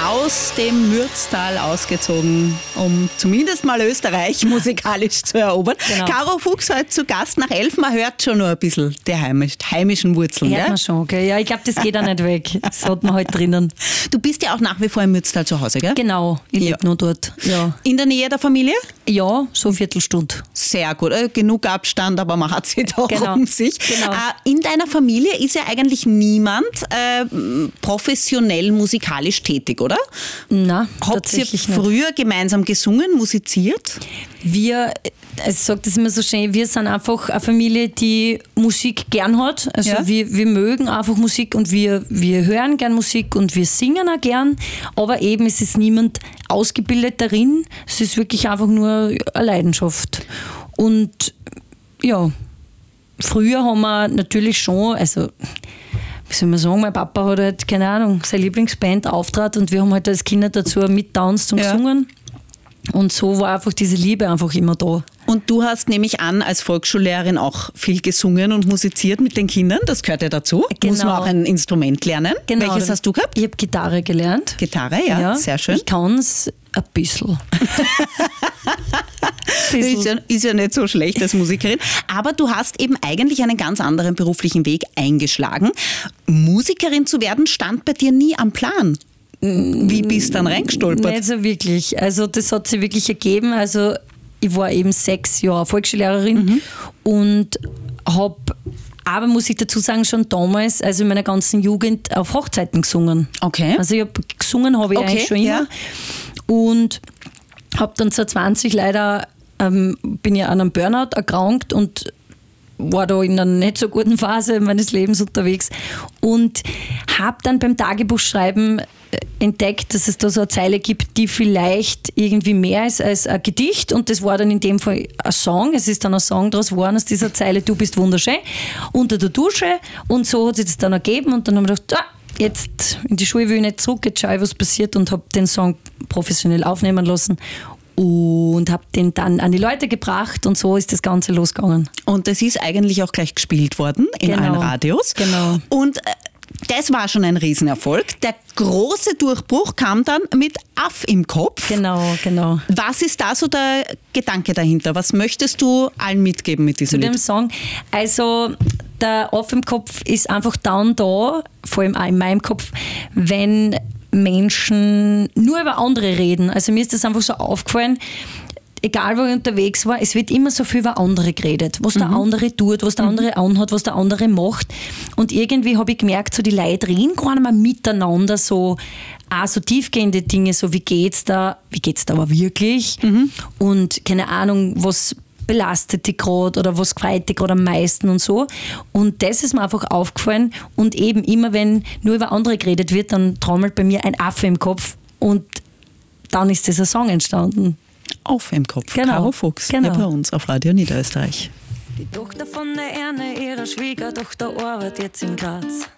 aus dem Mürztal ausgezogen, um zumindest mal Österreich musikalisch zu erobern. Genau. Caro Fuchs heute zu Gast nach 11. Man hört schon noch ein bisschen die heimischen Wurzeln. Hört Gell? man schon, gell? Ja, ich glaube, das geht auch nicht weg. Das hat man halt drinnen. Du bist ja auch nach wie vor im Mürztal zu Hause, gell? Genau, ich lebe nur dort. Ja. In der Nähe der Familie? Ja, so eine Viertelstunde. Sehr gut. Genug Abstand, aber man hat sie doch Genau. um sich. Genau. In deiner Familie ist ja eigentlich niemand professionell musikalisch tätig, oder? Nein, Habt ihr tatsächlich nicht. früher gemeinsam gesungen, musiziert? Wir, ich sage das immer so schön, wir sind einfach eine Familie, die Musik gern hat. Also Ja. wir mögen einfach Musik und wir hören gern Musik und wir singen auch gern. Aber eben, es ist niemand ausgebildet darin. Es ist wirklich einfach nur eine Leidenschaft. Und ja, früher haben wir natürlich schon, also wie soll man sagen, mein Papa hat halt, keine Ahnung, seine Lieblingsband auftrat und wir haben halt als Kinder dazu mittanzt und Ja. gesungen. Und so war einfach diese Liebe einfach immer da. Und du hast, nehme ich an, als Volksschullehrerin auch viel gesungen und musiziert mit den Kindern. Das gehört ja dazu. Genau. Muss man auch ein Instrument lernen. Welches hast du gehabt? Ich habe Gitarre gelernt. Gitarre, ja, sehr schön. Ich kann es ein bisschen. Ist ja nicht so schlecht als Musikerin. Aber du hast eben eigentlich einen ganz anderen beruflichen Weg eingeschlagen. Musikerin zu werden stand bei dir nie am Plan. Wie bist du dann reingestolpert? Nicht so wirklich. Also das hat sich wirklich ergeben. Also ich war eben 6 Jahre Volksschullehrerin und habe, aber muss ich dazu sagen, schon damals, also in meiner ganzen Jugend, auf Hochzeiten gesungen. Okay. Also ich habe gesungen, habe ich Okay, eigentlich schon immer. ja. Und habe dann 2020 leider, bin ich an einem Burnout erkrankt und war da in einer nicht so guten Phase meines Lebens unterwegs und habe dann beim Tagebuchschreiben entdeckt, dass es da so eine Zeile gibt, die vielleicht irgendwie mehr ist als ein Gedicht, und das war dann in dem Fall ein Song. Es ist dann ein Song daraus geworden aus dieser Zeile: Du bist wunderschön, unter der Dusche, und so hat sich das dann ergeben, und dann haben wir gedacht, jetzt in die Schule will ich nicht zurück, jetzt schaue ich, was passiert, und habe den Song professionell aufnehmen lassen und habe den dann an die Leute gebracht, und so ist das Ganze losgegangen. Und das ist eigentlich auch gleich gespielt worden in Genau. allen Radios. Genau. Und das war schon ein Riesenerfolg. Der große Durchbruch kam dann mit Aff im Kopf. Genau. Was ist da so der Gedanke dahinter? Was möchtest du allen mitgeben mit diesem Zu dem Lied? Song, also der Aff im Kopf ist einfach dann da, vor allem auch in meinem Kopf, wenn Menschen nur über andere reden. Also mir ist das einfach so aufgefallen, egal wo ich unterwegs war, es wird immer so viel über andere geredet. Was der andere tut, was der andere anhat, was der andere macht. Und irgendwie habe ich gemerkt, so die Leute reden gar nicht mehr miteinander, so auch so tiefgehende Dinge, so wie geht's da aber wirklich? Und keine Ahnung, was belastet dich gerade oder was gefreut dich gerade am meisten und so. Und das ist mir einfach aufgefallen. Und eben immer, wenn nur über andere geredet wird, dann trommelt bei mir ein Affe im Kopf, und dann ist dieser Song entstanden. Auf im Kopf. Genau. Caro Fuchs, Genau. hier bei uns auf Radio Niederösterreich. Die Tochter von der Erne, ihrer Schwiegertochter, arbeitet jetzt in Graz.